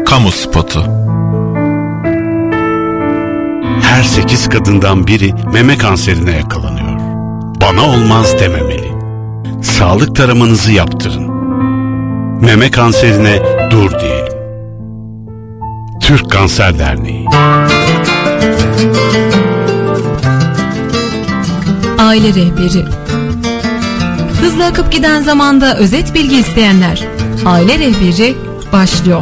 Kamu spotu. Her 8 kadından biri meme kanserine yakalanıyor. Bana olmaz dememeli. Sağlık taramanızı yaptırın. Meme kanserine dur diyelim. Türk Kanser Derneği. Aile rehberi. Hızlı akıp giden zamanda özet bilgi isteyenler. Aile rehberi başlıyor.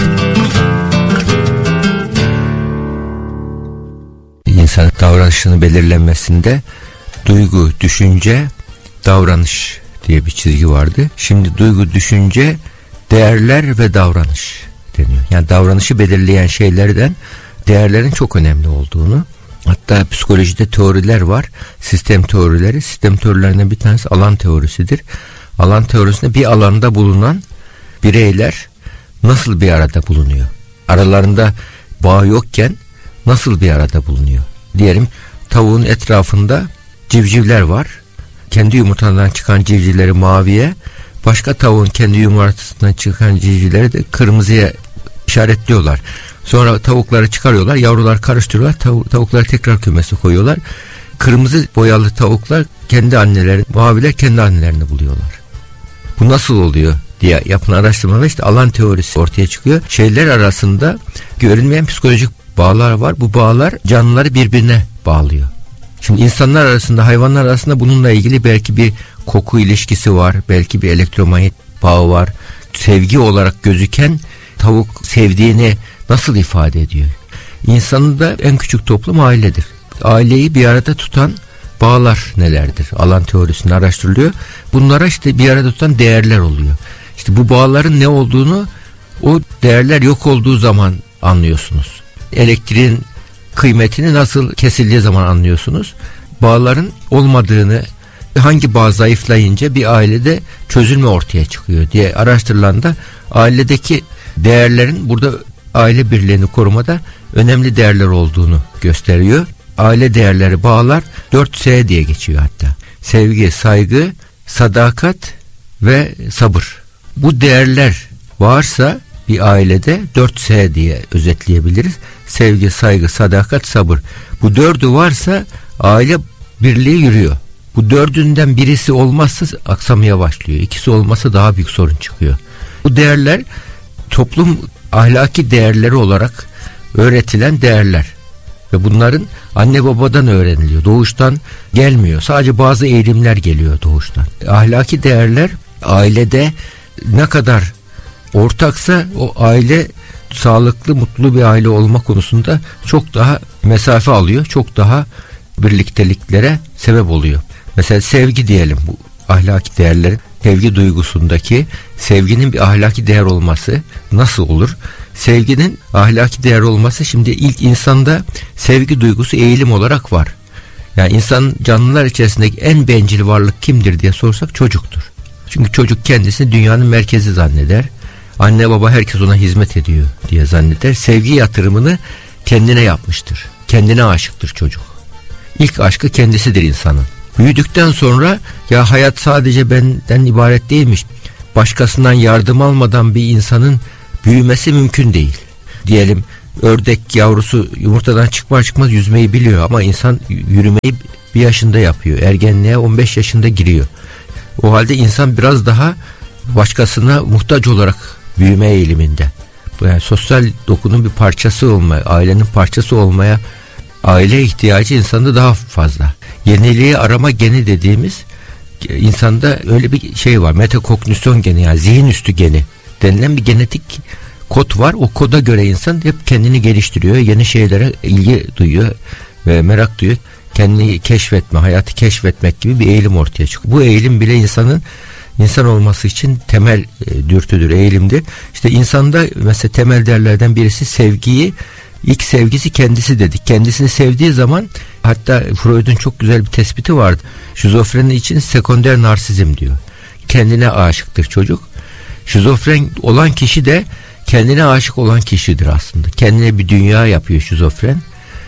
İnsanın davranışının belirlenmesinde duygu, düşünce, davranış diye bir çizgi vardı. Şimdi duygu, düşünce, değerler ve davranış deniyor. Yani davranışı belirleyen şeylerden değerlerin çok önemli olduğunu, hatta psikolojide teoriler var. Sistem teorileri. Sistem teorilerinden bir tanesi alan teorisidir. Alan teorisinde bir alanda bulunan bireyler nasıl bir arada bulunuyor? Aralarında bağ yokken nasıl bir arada bulunuyor? Diyelim tavuğun etrafında civcivler var. Kendi yumurtalarından çıkan civcivleri maviye, başka tavuğun kendi yumurtasından çıkan civcivleri de kırmızıya işaretliyorlar. Sonra tavukları çıkarıyorlar, yavrular karıştırıyorlar, tavukları tekrar kümese koyuyorlar. Kırmızı boyalı tavuklar kendi anneleri, maviler kendi annelerini buluyorlar. Bu nasıl oluyor diye yapılan araştırmada işte alan teorisi ortaya çıkıyor. Şeyler arasında görünmeyen psikolojik bağlar var. Bu bağlar canlıları birbirine bağlıyor. Şimdi insanlar arasında, hayvanlar arasında bununla ilgili belki bir koku ilişkisi var, belki bir elektromanyetik bağı var. Sevgi olarak gözüken tavuk sevdiğini nasıl ifade ediyor? İnsanın da en küçük toplum ailedir. Aileyi bir arada tutan bağlar nelerdir? Alan teorisinde araştırılıyor. Bunlara işte bir arada tutan değerler oluyor. İşte bu bağların ne olduğunu o değerler yok olduğu zaman anlıyorsunuz. Elektriğin kıymetini nasıl kesildiği zaman anlıyorsunuz. Bağların olmadığını, hangi bağ zayıflayınca bir ailede çözülme ortaya çıkıyor diye araştırılan ailedeki değerlerin burada aile birliğini korumada önemli değerler olduğunu gösteriyor. Aile değerleri, bağlar 4S diye geçiyor hatta. Sevgi, saygı, sadakat ve sabır. Bu değerler varsa bir ailede 4S diye özetleyebiliriz. Sevgi, saygı, sadakat, sabır. Bu dördü varsa aile birliği yürüyor. Bu dördünden birisi olmazsa aksamaya başlıyor. İkisi olmazsa daha büyük sorun çıkıyor. Bu değerler toplum ahlaki değerleri olarak öğretilen değerler. Ve bunların anne babadan öğreniliyor. Doğuştan gelmiyor. Sadece bazı eğilimler geliyor doğuştan. Ahlaki değerler ailede ne kadar ortaksa o aile sağlıklı, mutlu bir aile olma konusunda çok daha mesafe alıyor. Çok daha birlikteliklere sebep oluyor. Mesela sevgi diyelim, bu ahlaki değerlerin sevgi duygusundaki sevginin bir ahlaki değer olması nasıl olur? Sevginin ahlaki değer olması, şimdi ilk insanda sevgi duygusu eğilim olarak var. Yani insan canlılar içerisindeki en bencil varlık kimdir diye sorsak çocuktur. Çünkü çocuk kendisini dünyanın merkezi zanneder. Anne baba herkes ona hizmet ediyor diye zanneder. Sevgi yatırımını kendine yapmıştır. Kendine aşıktır çocuk. İlk aşkı kendisidir insanın. Büyüdükten sonra ya hayat sadece benden ibaret değilmiş. Başkasından yardım almadan bir insanın büyümesi mümkün değil. Diyelim ördek yavrusu yumurtadan çıkmaz çıkmaz yüzmeyi biliyor ama insan yürümeyi 1 yaşında yapıyor. Ergenliğe 15 yaşında giriyor. O halde insan biraz daha başkasına muhtaç olarak büyüme eğiliminde. Yani sosyal dokunun bir parçası olmaya, ailenin parçası olmaya, aile ihtiyacı insanda daha fazla. Yeniliği arama geni dediğimiz insanda öyle bir şey var. Metakognisyon geni, yani zihin üstü geni denilen bir genetik kod var. O koda göre insan hep kendini geliştiriyor. Yeni şeylere ilgi duyuyor ve merak duyuyor. Kendini keşfetme, hayatı keşfetmek gibi bir eğilim ortaya çıkıyor. Bu eğilim bile insanın insan olması için temel dürtüdür, eğilimdir. İşte insanda mesela temel değerlerden birisi sevgiyi, ilk sevgisi kendisi dedik. Kendisini sevdiği zaman, hatta Freud'un çok güzel bir tespiti vardı. Şizofreni için sekonder narsizm diyor. Kendine aşıktır çocuk. Şizofren olan kişi de kendine aşık olan kişidir aslında. Kendine bir dünya yapıyor şizofren.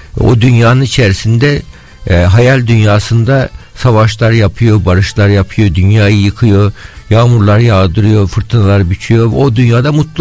O dünyanın içerisinde hayal dünyasında savaşlar yapıyor, barışlar yapıyor, dünyayı yıkıyor, yağmurlar yağdırıyor, fırtınalar biçiyor. O dünyada mutlu.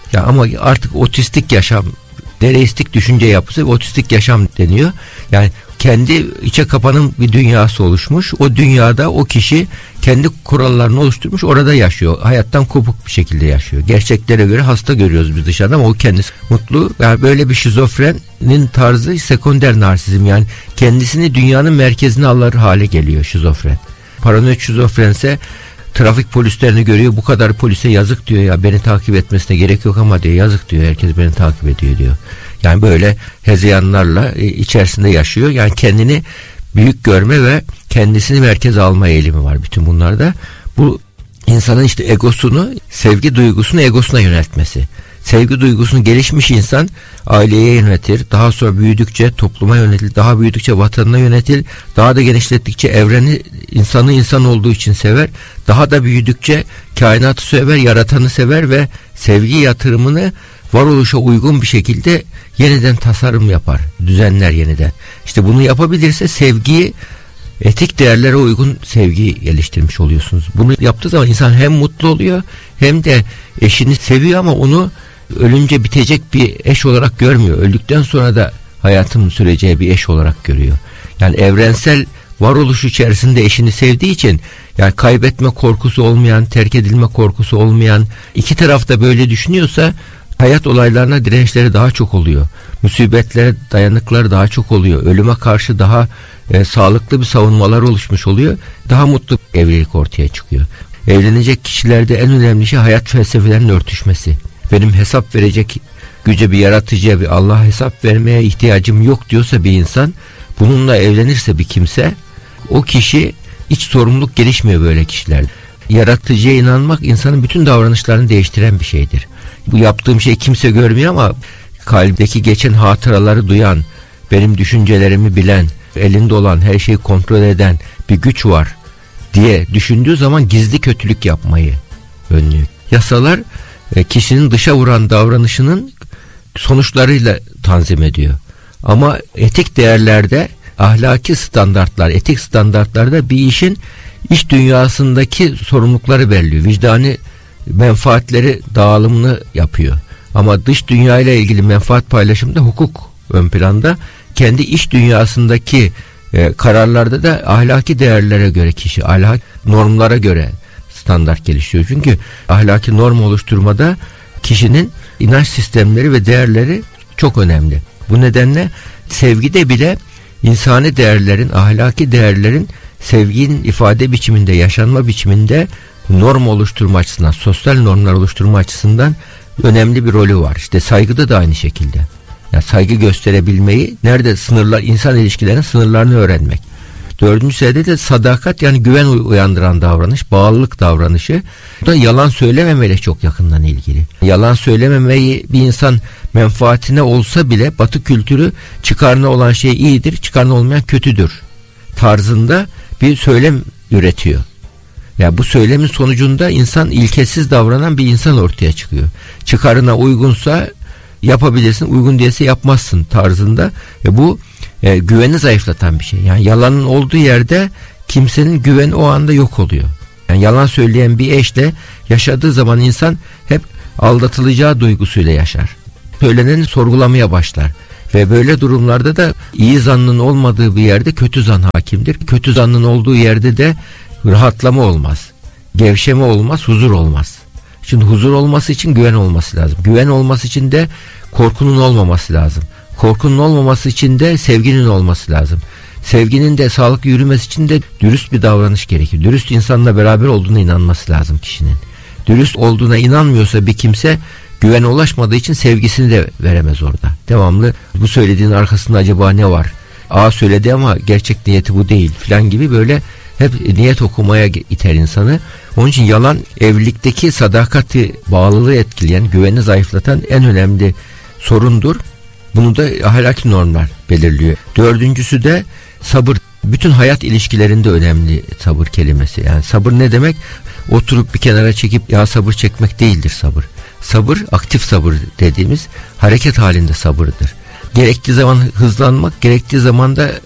Ya ama artık otistik yaşam, dereistik düşünce yapısı, otistik yaşam deniyor. Yani kendi içe kapanın bir dünyası oluşmuş. O dünyada o kişi kendi kurallarını oluşturmuş, orada yaşıyor. Hayattan kopuk bir şekilde yaşıyor. Gerçeklere göre hasta görüyoruz biz dışarıda ama o kendisi mutlu. Yani böyle bir şizofrenin tarzı sekonder narsizm, yani kendisini dünyanın merkezine alır hale geliyor şizofren. Paranoid şizofrense trafik polislerini görüyor, bu kadar polise yazık diyor, ya beni takip etmesine gerek yok ama diyor, yazık diyor, herkes beni takip ediyor diyor. Yani böyle hezeyanlarla içerisinde yaşıyor. Yani kendini büyük görme ve kendisini merkeze alma eğilimi var bütün bunlarda. Bu insanın işte egosunu, sevgi duygusunu egosuna yöneltmesi. Sevgi duygusunu gelişmiş insan aileye yönetir, daha sonra büyüdükçe topluma yönetir, daha büyüdükçe vatanına yönetir, daha da genişlettikçe evreni, insanı insan olduğu için sever, daha da büyüdükçe kainatı sever, yaratanı sever ve sevgi yatırımını varoluşa uygun bir şekilde yeniden tasarım yapar, düzenler yeniden. İşte bunu yapabilirse sevgiyi, etik değerlere uygun sevgi geliştirmiş oluyorsunuz. Bunu yaptığı zaman insan hem mutlu oluyor hem de eşini seviyor ama onu ölünce bitecek bir eş olarak görmüyor. Öldükten sonra da hayatın süreceği bir eş olarak görüyor. Yani evrensel varoluş içerisinde eşini sevdiği için, yani kaybetme korkusu olmayan, terk edilme korkusu olmayan, iki taraf da böyle düşünüyorsa hayat olaylarına dirençleri daha çok oluyor. Musibetlere dayanıkları daha çok oluyor. Ölüme karşı daha sağlıklı bir savunmalar oluşmuş oluyor. Daha mutlu bir evlilik ortaya çıkıyor. Evlenecek kişilerde en önemli şey hayat felsefelerinin örtüşmesi. Benim hesap verecek güce, bir yaratıcıya, bir Allah'a hesap vermeye ihtiyacım yok diyorsa bir insan, bununla evlenirse bir kimse, o kişi hiç sorumluluk gelişmiyor böyle kişilerde. Yaratıcıya inanmak insanın bütün davranışlarını değiştiren bir şeydir. Bu yaptığım şey kimse görmüyor ama kalbdeki geçen hatıraları duyan, benim düşüncelerimi bilen, elinde olan her şeyi kontrol eden bir güç var diye düşündüğü zaman gizli kötülük yapmayı önlüyor. Yasalar kişinin dışa vuran davranışının sonuçlarıyla tanzim ediyor. Ama etik değerlerde, ahlaki standartlar, etik standartlarda bir işin iç dünyasındaki sorumlulukları belirliyor. Vicdani menfaatleri dağılımını yapıyor. Ama dış dünya ile ilgili menfaat paylaşımında hukuk ön planda. Kendi iç dünyasındaki kararlarda da ahlaki değerlere göre kişi, ahlaki normlara göre standart gelişiyor. Çünkü ahlaki norm oluşturmada kişinin inanç sistemleri ve değerleri çok önemli. Bu nedenle sevgide bile insani değerlerin, ahlaki değerlerin sevginin ifade biçiminde, yaşanma biçiminde norm oluşturma açısından, sosyal normlar oluşturma açısından önemli bir rolü var. İşte saygıda da aynı şekilde. Yani saygı gösterebilmeyi, nerede sınırlar, insan ilişkilerinin sınırlarını öğrenmek. 4. sırada de sadakat, yani güven uyandıran davranış, bağlılık davranışı. Bu da yalan söylememeyle çok yakından ilgili. Yalan söylememeyi bir insan menfaatine olsa bile Batı kültürü çıkarına olan şey iyidir, çıkarına olmayan kötüdür tarzında bir söylem üretiyor. Yani bu söylemin sonucunda insan ilkesiz davranan bir insan ortaya çıkıyor. Çıkarına uygunsa yapabilirsin, uygun değilse yapmazsın tarzında. Bu güveni zayıflatan bir şey. Yani yalanın olduğu yerde kimsenin güveni o anda yok oluyor. Yani yalan söyleyen bir eşle yaşadığı zaman insan hep aldatılacağı duygusuyla yaşar. Söyleneni sorgulamaya başlar. Ve böyle durumlarda da iyi zannın olmadığı bir yerde kötü zan hakimdir. Kötü zannın olduğu yerde de rahatlama olmaz. Gevşeme olmaz, huzur olmaz. Şimdi huzur olması için güven olması lazım. Güven olması için de korkunun olmaması lazım. Korkunun olmaması için de sevginin olması lazım. Sevginin de sağlıklı yürümesi için de dürüst bir davranış gerekir. Dürüst insanla beraber olduğuna inanması lazım kişinin. Dürüst olduğuna inanmıyorsa bir kimse, güvene ulaşmadığı için sevgisini de veremez orada. Devamlı bu söylediğin arkasında acaba ne var? A söyledi ama gerçek niyeti bu değil filan gibi böyle hep niyet okumaya iter insanı. Onun için yalan evlilikteki sadakati, bağlılığı etkileyen, güveni zayıflatan en önemli sorundur. Bunu da ahlaki normlar belirliyor. 4.'sü de sabır. Bütün hayat ilişkilerinde önemli sabır kelimesi. Yani sabır ne demek? Oturup bir kenara çekip ya sabır çekmek değildir sabır. Sabır, aktif sabır dediğimiz hareket halinde sabırdır. Gerektiği zaman hızlanmak, gerektiği zaman da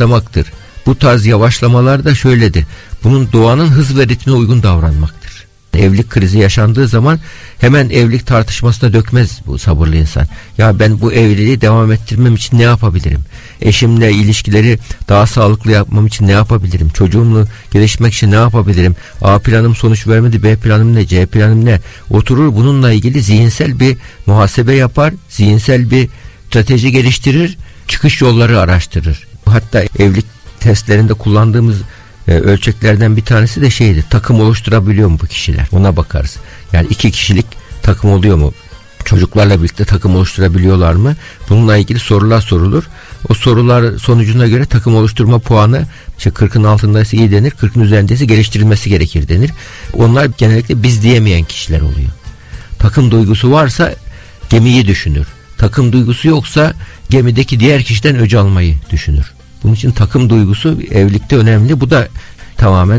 yavaşlamaktır. Bu tarz yavaşlamalar da şöyledir. Bunun doğanın hız ve ritmine uygun davranmaktır. Evlilik krizi yaşandığı zaman hemen evlilik tartışmasına dökmez bu sabırlı insan. Ya ben bu evliliği devam ettirmem için ne yapabilirim? Eşimle ilişkileri daha sağlıklı yapmam için ne yapabilirim? Çocuğumla gelişmek için ne yapabilirim? A planım sonuç vermedi, B planım ne, C planım ne? Oturur bununla ilgili zihinsel bir muhasebe yapar, zihinsel bir strateji geliştirir, çıkış yolları araştırır. Hatta evlilik testlerinde kullandığımız ölçeklerden bir tanesi de şeydir. Takım oluşturabiliyor mu bu kişiler? Ona bakarız. Yani 2 kişilik takım oluyor mu? Çocuklarla birlikte takım oluşturabiliyorlar mı? Bununla ilgili sorular sorulur. O sorular sonucuna göre takım oluşturma puanı 40'ın altındaysa iyi denir, 40'ın üzerindeyse geliştirilmesi gerekir denir. Onlar genellikle biz diyemeyen kişiler oluyor. Takım duygusu varsa gemiyi düşünür. Takım duygusu yoksa gemideki diğer kişiden öc almayı düşünür. Bunun için takım duygusu evlilikte önemli. Bu da tamamen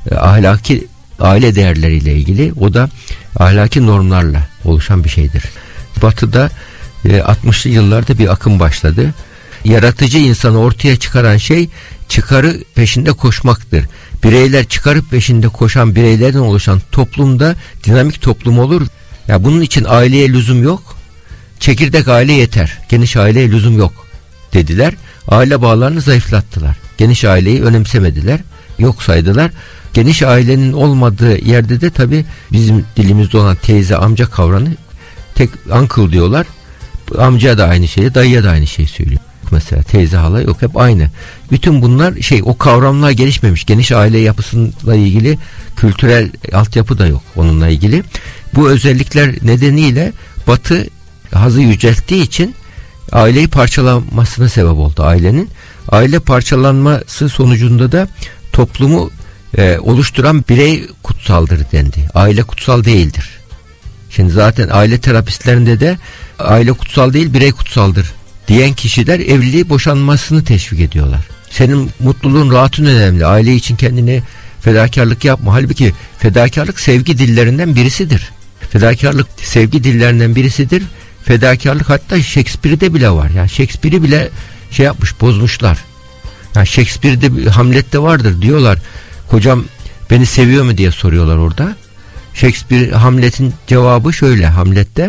ahlaki aile değerleriyle ilgili. O da ahlaki normlarla oluşan bir şeydir. Batı'da 60'lı yıllarda bir akım başladı. Yaratıcı insanı ortaya çıkaran şey çıkarı peşinde koşmaktır. Bireyler çıkarı peşinde koşan bireylerden oluşan toplumda dinamik toplum olur. Ya bunun için aileye lüzum yok. Çekirdek aile yeter. Geniş aileye lüzum yok dediler. Aile bağlarını zayıflattılar. Geniş aileyi önemsemediler. Yok saydılar. Geniş ailenin olmadığı yerde de tabii bizim dilimizde olan teyze, amca kavramı tek uncle diyorlar. Amcaya da aynı şeyi, dayıya da aynı şeyi söylüyor. Mesela teyze, hala yok, hep aynı. Bütün bunlar o kavramlar gelişmemiş. Geniş aile yapısıyla ilgili kültürel altyapı da yok onunla ilgili. Bu özellikler nedeniyle Batı hazı yücelttiği için aileyi parçalanmasına sebep oldu ailenin. Aile parçalanması sonucunda da toplumu oluşturan birey kutsaldır dendi. Aile kutsal değildir. Şimdi zaten aile terapistlerinde de aile kutsal değil, birey kutsaldır diyen kişiler evliliği boşanmasını teşvik ediyorlar. Senin mutluluğun, rahatın önemli. Aile için kendine fedakarlık yapma. Halbuki fedakarlık sevgi dillerinden birisidir. Fedakarlık sevgi dillerinden birisidir. Fedakarlık hatta Shakespeare'de bile var. Yani Shakespeare'i bile yapmış, bozmuşlar. Yani Shakespeare'de, Hamlet'te vardır diyorlar. Kocam beni seviyor mu diye soruyorlar orada. Shakespeare, Hamlet'in cevabı şöyle Hamlet'te.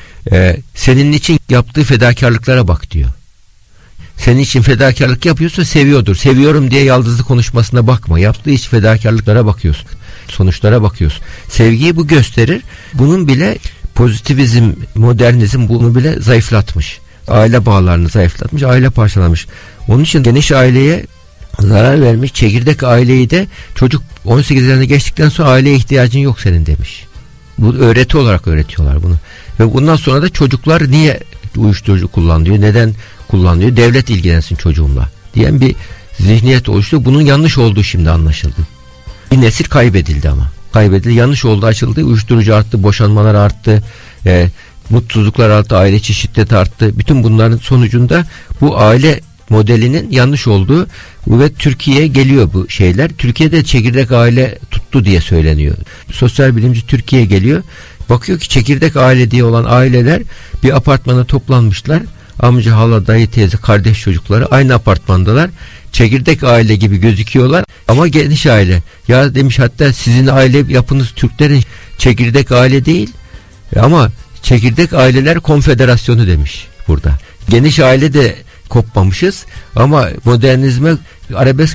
Senin için yaptığı fedakarlıklara bak diyor. Senin için fedakarlık yapıyorsa seviyordur. Seviyorum diye yaldızlı konuşmasına bakma. Yaptığı iş fedakarlıklara bakıyorsun. Sonuçlara bakıyorsun. Sevgiyi bu gösterir. Bunun bile pozitivizm, modernizm bunu bile zayıflatmış. Aile bağlarını zayıflatmış, aile parçalamış. Onun için geniş aileye zarar vermiş, çekirdek aileyi de çocuk 18 yaşına geçtikten sonra aileye ihtiyacın yok senin demiş. Bu öğreti olarak öğretiyorlar bunu. Ve bundan sonra da çocuklar niye uyuşturucu kullanıyor, neden kullanıyor, devlet ilgilensin çocuğumla diyen bir zihniyet oluştu. Bunun yanlış olduğu şimdi anlaşıldı. Bir nesil kaybedildi ama. Kaybedildi, yanlış oldu, açıldı, uyuşturucu arttı, boşanmalar arttı, mutsuzluklar arttı, aile içi şiddet arttı. Bütün bunların sonucunda bu aile modelinin yanlış olduğu ve Türkiye'ye geliyor bu şeyler. Türkiye'de çekirdek aile tuttu diye söyleniyor. Sosyal bilimci Türkiye'ye geliyor. Bakıyor ki çekirdek aile diye olan aileler bir apartmana toplanmışlar. Amca, hala, dayı, teyze, kardeş çocukları aynı apartmandalar. Çekirdek aile gibi gözüküyorlar ama geniş aile. Ya demiş, hatta sizin aile yapınız Türklerin çekirdek aile değil ama çekirdek aileler konfederasyonu demiş burada. Geniş aile de kopmamışız ama modernizme, arabesk